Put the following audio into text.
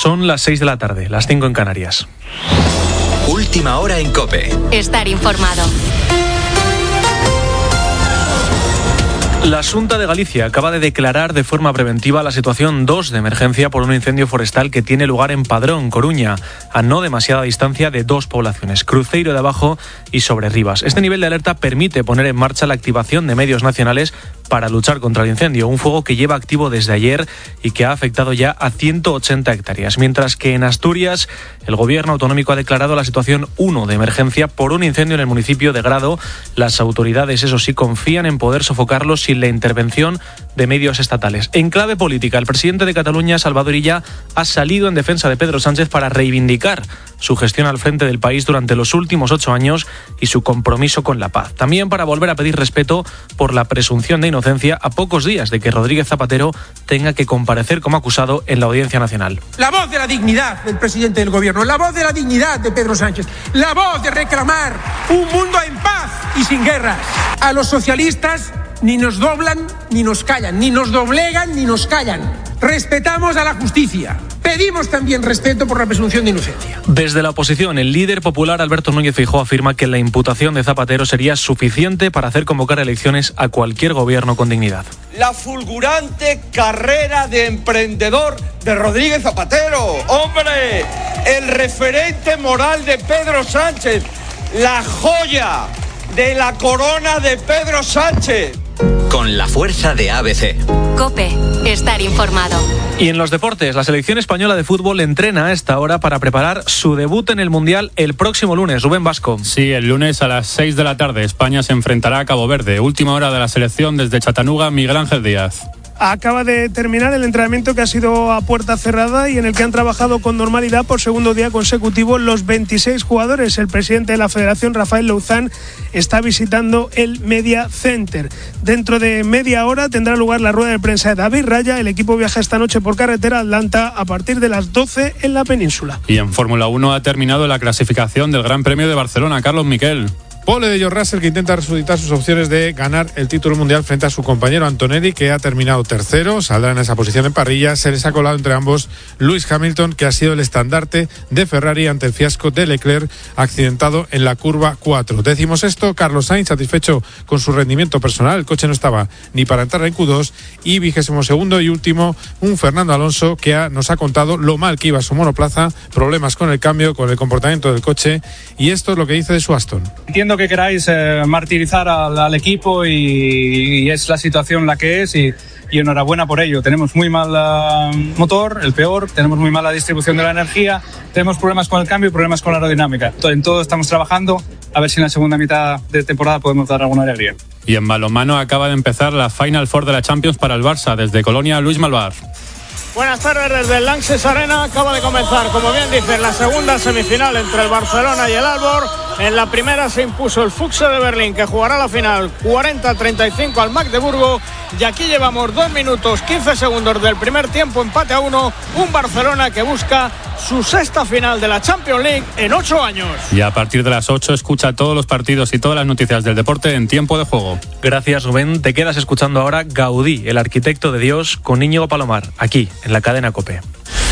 Son las 6 de la tarde, las 5 en Canarias. Última hora en COPE. Estar informado. La Xunta de Galicia acaba de declarar de forma preventiva la situación 2 de emergencia por un incendio forestal que tiene lugar en Padrón, Coruña, a no demasiada distancia de dos poblaciones, Cruceiro de Abajo y Sobrerribas. Este nivel de alerta permite poner en marcha la activación de medios nacionales para luchar contra el incendio, un fuego que lleva activo desde ayer y que ha afectado ya a 180 hectáreas, mientras que en Asturias el gobierno autonómico ha declarado la situación 1 de emergencia por un incendio en el municipio de Grado. Las autoridades, eso sí, confían en poder sofocarlo sin la intervención de medios estatales. En clave política, el presidente de Cataluña, Salvador Illa, ha salido en defensa de Pedro Sánchez para reivindicar su gestión al frente del país durante los últimos 8 años y su compromiso con la paz. También para volver a pedir respeto por la presunción de inocencia a pocos días de que Rodríguez Zapatero tenga que comparecer como acusado en la Audiencia Nacional. La voz de la dignidad del presidente del gobierno, la voz de la dignidad de Pedro Sánchez, la voz de reclamar un mundo en paz y sin guerras. A los socialistas ni nos doblan ni nos callan, ni nos doblegan ni nos callan. Respetamos a la justicia. Pedimos también respeto por la presunción de inocencia. Desde la oposición, el líder popular Alberto Núñez Feijóo afirma que la imputación de Zapatero sería suficiente para hacer convocar elecciones a cualquier gobierno con dignidad. La fulgurante carrera de emprendedor de Rodríguez Zapatero. ¡Hombre! El referente moral de Pedro Sánchez. La joya de la corona de Pedro Sánchez. Con la fuerza de ABC. COPE. Estar informado. Y en los deportes, la selección española de fútbol entrena a esta hora para preparar su debut en el Mundial el próximo lunes. Rubén Vasco. Sí, el lunes a las 6 de la tarde España se enfrentará a Cabo Verde. Última hora de la selección desde Chattanooga, Miguel Ángel Díaz. Acaba de terminar el entrenamiento que ha sido a puerta cerrada y en el que han trabajado con normalidad por segundo día consecutivo los 26 jugadores. El presidente de la Federación, Rafael Louzán, está visitando el Media Center. Dentro de media hora tendrá lugar la rueda de prensa de David Raya. El equipo viaja esta noche por carretera a Atlanta a partir de las 12 en la península. Y en Fórmula 1 ha terminado la clasificación del Gran Premio de Barcelona. Carlos Miquel. Pole de George Russell, que intenta resucitar sus opciones de ganar el título mundial frente a su compañero Antonelli, que ha terminado tercero, saldrá en esa posición en parrilla. Se les ha colado entre ambos Lewis Hamilton, que ha sido el estandarte de Ferrari ante el fiasco de Leclerc, accidentado en la curva 4. 16º, Carlos Sainz, satisfecho con su rendimiento personal, el coche no estaba ni para entrar en Q2. Y 22º y último, un Fernando Alonso, que nos ha contado lo mal que iba su monoplaza, problemas con el cambio, con el comportamiento del coche, y esto es lo que dice de su Aston. Entiendo que queráis martirizar al equipo y es la situación la que es y enhorabuena por ello. Tenemos muy mal motor, el peor, tenemos muy mala distribución de la energía, tenemos problemas con el cambio y problemas con la aerodinámica. En todo estamos trabajando, a ver si en la segunda mitad de temporada podemos dar alguna alegría. Y en balonmano acaba de empezar la Final Four de la Champions para el Barça. Desde Colonia, Luis Malvar. Buenas tardes, desde el Lanxess Arena acaba de comenzar, como bien dicen, la segunda semifinal entre el Barcelona y el Aalborg. En la primera se impuso el Füchse de Berlín, que jugará la final 40-35 al Magdeburgo, y aquí llevamos 2 minutos 15 segundos del primer tiempo, empate a 1, un Barcelona que busca su sexta final de la Champions League en 8 años. Y a partir de las 8 escucha todos los partidos y todas las noticias del deporte en Tiempo de Juego. Gracias, Rubén. Te quedas escuchando ahora Gaudí, el arquitecto de Dios, con Íñigo Palomar, aquí en la cadena COPE.